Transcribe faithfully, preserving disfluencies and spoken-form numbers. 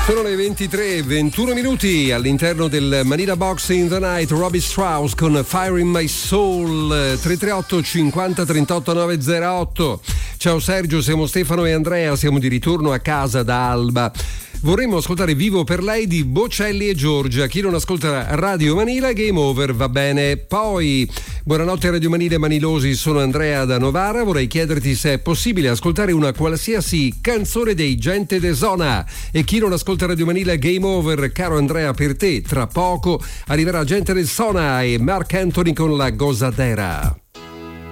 Sono le ventitré e ventuno minuti all'interno del Manila Box in the Night. Robbie Strauss con Fire in My Soul. Tre tre otto cinquanta trentotto novecentotto. Ciao Sergio, siamo Stefano e Andrea, siamo di ritorno a casa da Alba. Vorremmo ascoltare Vivo per lei di Bocelli e Giorgia. Chi non ascolta Radio Manila, Game Over, va bene. Poi, buonanotte Radio Manila e Manilosi, sono Andrea da Novara. Vorrei chiederti se è possibile ascoltare una qualsiasi canzone dei Gente de Zona. E chi non ascolta Radio Manila, Game Over, caro Andrea, per te. Tra poco arriverà Gente de Zona e Mark Anthony con la Gozadera.